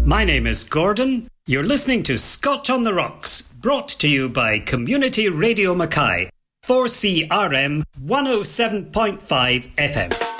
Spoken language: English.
My name is Gordon. You're listening to Scotch on the Rocks, brought to you by Community Radio Mackay, 4CRM 107.5 FM.